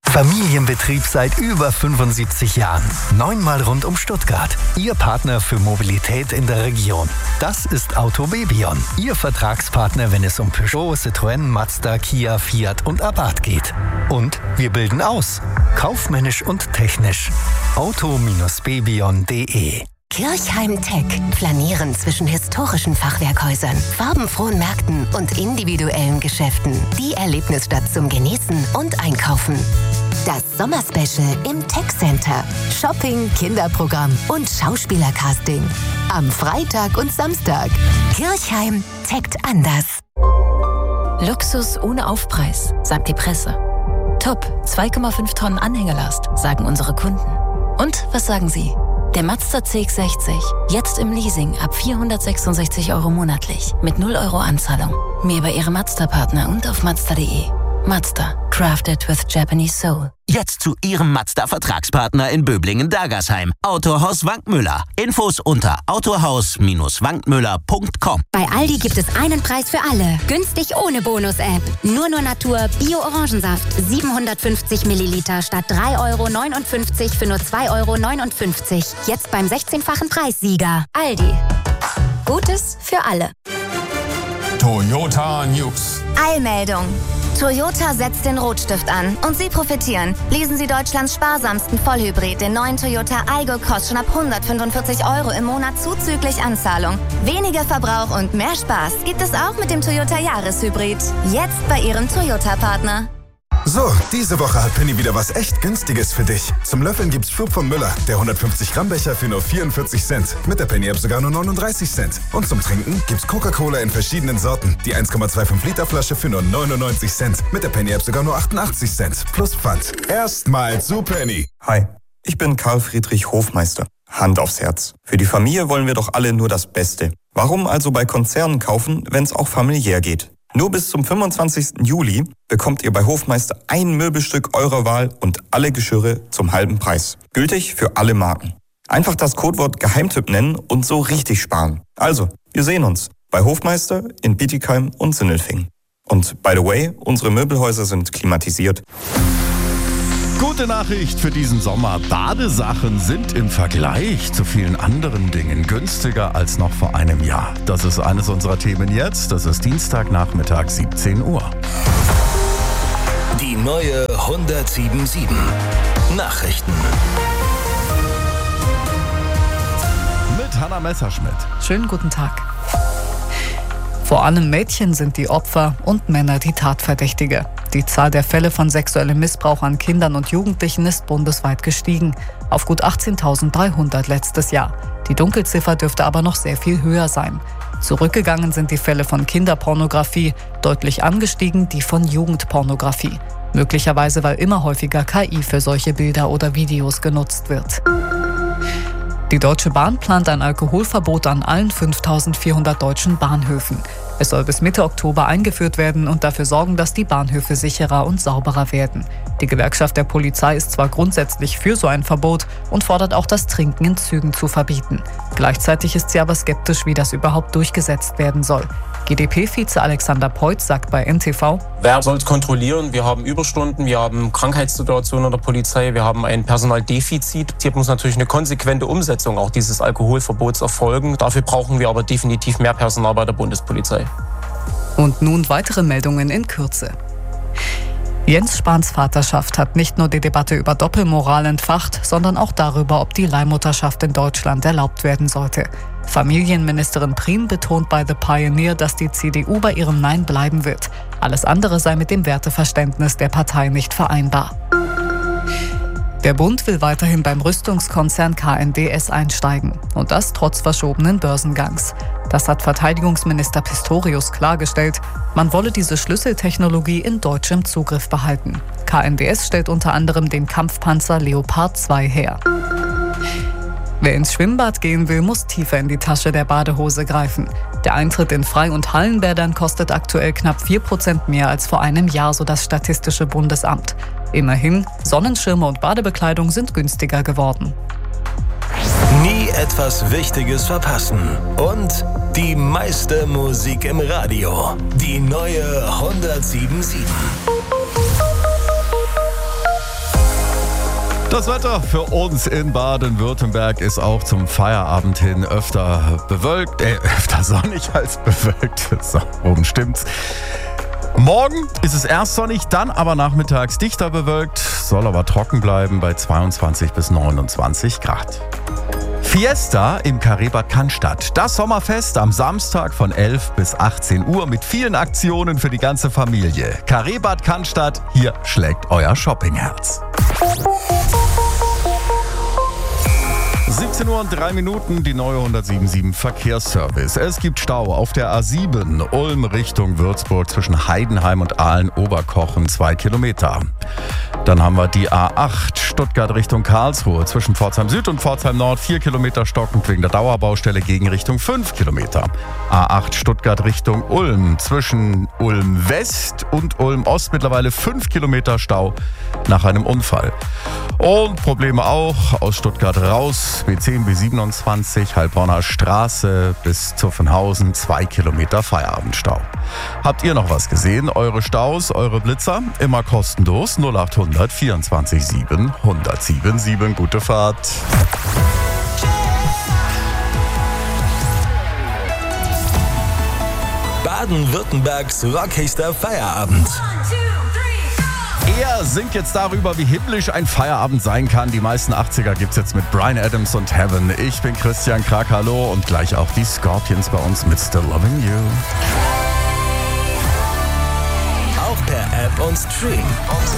Familienbetrieb seit über 75 Jahren. 9-mal rund um Stuttgart. Ihr Partner für Mobilität in der Region. Das ist Autobebion. Ihr Vertragspartner, wenn es um Peugeot, Citroën, Mazda, Kia, Fiat und Abarth geht. Und wir bilden aus. Kaufmännisch und technisch. auto-bebion.de. Kirchheim Tech. Flanieren zwischen historischen Fachwerkhäusern, farbenfrohen Märkten und individuellen Geschäften. Die Erlebnisstadt zum Genießen und Einkaufen. Das Sommerspecial im Tech Center. Shopping, Kinderprogramm und Schauspielercasting. Am Freitag und Samstag. Kirchheim techt anders. Luxus ohne Aufpreis, sagt die Presse. Top, 2,5 Tonnen Anhängelast, sagen unsere Kunden. Und was sagen Sie? Der Mazda CX-60, jetzt im Leasing ab 466 € monatlich, mit 0 € Anzahlung. Mehr bei Ihrem Mazda-Partner und auf Mazda.de. Mazda, crafted with Japanese soul. Jetzt zu Ihrem Mazda-Vertragspartner in Böblingen-Dagersheim. Autohaus Wankmüller. Infos unter autohaus-wankmüller.com. Bei Aldi gibt es einen Preis für alle. Günstig ohne Bonus-App. Nur Natur Bio-Orangensaft. 750 Milliliter statt 3,59 € für nur 2,59 €. Jetzt beim 16-fachen Preissieger. Aldi. Gutes für alle. Toyota News. Eilmeldung. Toyota setzt den Rotstift an und Sie profitieren. Lesen Sie Deutschlands sparsamsten Vollhybrid, den neuen Toyota Aygo, kostet schon ab 145 € im Monat zuzüglich Anzahlung. Weniger Verbrauch und mehr Spaß gibt es auch mit dem Toyota Jahreshybrid. Jetzt bei Ihrem Toyota-Partner. So, diese Woche hat Penny wieder was echt Günstiges für dich. Zum Löffeln gibt's Flug von Müller, der 150-Gramm-Becher für nur 44 Cent. Mit der Penny-App sogar nur 39 Cent. Und zum Trinken gibt's Coca-Cola in verschiedenen Sorten. Die 1,25-Liter-Flasche für nur 99 Cent. Mit der Penny-App sogar nur 88 Cent. Plus Pfand. Erstmal zu Penny. Hi, ich bin Karl Friedrich Hofmeister. Hand aufs Herz. Für die Familie wollen wir doch alle nur das Beste. Warum also bei Konzernen kaufen, wenn es auch familiär geht? Nur bis zum 25. Juli bekommt ihr bei Hofmeister ein Möbelstück eurer Wahl und alle Geschirre zum halben Preis. Gültig für alle Marken. Einfach das Codewort Geheimtipp nennen und so richtig sparen. Also, wir sehen uns bei Hofmeister in Bietigheim und Sindelfingen. Und by the way, unsere Möbelhäuser sind klimatisiert. Gute Nachricht für diesen Sommer. Badesachen sind im Vergleich zu vielen anderen Dingen günstiger als noch vor einem Jahr. Das ist eines unserer Themen jetzt. Das ist Dienstagnachmittag, 17 Uhr. Die neue 107.7 Nachrichten. Mit Hanna Messerschmidt. Schönen guten Tag. Vor allem Mädchen sind die Opfer und Männer die Tatverdächtige. Die Zahl der Fälle von sexuellem Missbrauch an Kindern und Jugendlichen ist bundesweit gestiegen, auf gut 18.300 letztes Jahr. Die Dunkelziffer dürfte aber noch sehr viel höher sein. Zurückgegangen sind die Fälle von Kinderpornografie, deutlich angestiegen die von Jugendpornografie. Möglicherweise, weil immer häufiger KI für solche Bilder oder Videos genutzt wird. Die Deutsche Bahn plant ein Alkoholverbot an allen 5.400 deutschen Bahnhöfen. Es soll bis Mitte Oktober eingeführt werden und dafür sorgen, dass die Bahnhöfe sicherer und sauberer werden. Die Gewerkschaft der Polizei ist zwar grundsätzlich für so ein Verbot und fordert auch, das Trinken in Zügen zu verbieten. Gleichzeitig ist sie aber skeptisch, wie das überhaupt durchgesetzt werden soll. GdP-Vize Alexander Peutz sagt bei NTV: Wer soll es kontrollieren? Wir haben Überstunden, wir haben Krankheitssituationen in der Polizei, wir haben ein Personaldefizit. Hier muss natürlich eine konsequente Umsetzung auch dieses Alkoholverbots erfolgen. Dafür brauchen wir aber definitiv mehr Personal bei der Bundespolizei. Und nun weitere Meldungen in Kürze. Jens Spahns Vaterschaft hat nicht nur die Debatte über Doppelmoral entfacht, sondern auch darüber, ob die Leihmutterschaft in Deutschland erlaubt werden sollte. Familienministerin Prien betont bei The Pioneer, dass die CDU bei ihrem Nein bleiben wird. Alles andere sei mit dem Werteverständnis der Partei nicht vereinbar. Der Bund will weiterhin beim Rüstungskonzern KNDS einsteigen. Und das trotz verschobenen Börsengangs. Das hat Verteidigungsminister Pistorius klargestellt. Man wolle diese Schlüsseltechnologie in deutschem Zugriff behalten. KNDS stellt unter anderem den Kampfpanzer Leopard 2 her. Wer ins Schwimmbad gehen will, muss tiefer in die Tasche der Badehose greifen. Der Eintritt in Freie- und Hallenbädern kostet aktuell knapp 4% mehr als vor einem Jahr, so das Statistische Bundesamt. Immerhin, Sonnenschirme und Badebekleidung sind günstiger geworden. Nie etwas Wichtiges verpassen. Und die meiste Musik im Radio. Die neue 107.7. Das Wetter für uns in Baden-Württemberg ist auch zum Feierabend hin öfter bewölkt, öfter sonnig als bewölkt. So, oben stimmt's. Morgen ist es erst sonnig, dann aber nachmittags dichter bewölkt, soll aber trocken bleiben bei 22 bis 29 Grad. Fiesta im Carré Bad Cannstatt. Das Sommerfest am Samstag von 11 bis 18 Uhr mit vielen Aktionen für die ganze Familie. Carré Bad Cannstatt, hier schlägt euer Shoppingherz. 17 Uhr und 3 Minuten, die neue 177 Verkehrsservice. Es gibt Stau auf der A7 Ulm Richtung Würzburg zwischen Heidenheim und Aalen-Oberkochen 2 Kilometer. Dann haben wir die A8 Stuttgart Richtung Karlsruhe zwischen Pforzheim Süd und Pforzheim Nord 4 Kilometer stockend wegen der Dauerbaustelle gegen Richtung 5 Kilometer. A8 Stuttgart Richtung Ulm zwischen Ulm West und Ulm Ost mittlerweile 5 Kilometer Stau nach einem Unfall. Und Probleme auch aus Stuttgart raus, B10, B27, Heilbronner Straße bis Zuffenhausen, 2 Kilometer Feierabendstau. Habt ihr noch was gesehen? Eure Staus, eure Blitzer? Immer kostenlos 0800 24 7 1077. Gute Fahrt. Baden-Württembergs rockigster Feierabend. Er singt jetzt darüber, wie himmlisch ein Feierabend sein kann. Die meisten 80er gibt's jetzt mit Bryan Adams und Heaven. Ich bin Christian Krag, hallo, und gleich auch die Scorpions bei uns mit Still Loving You. Auch per App und Stream.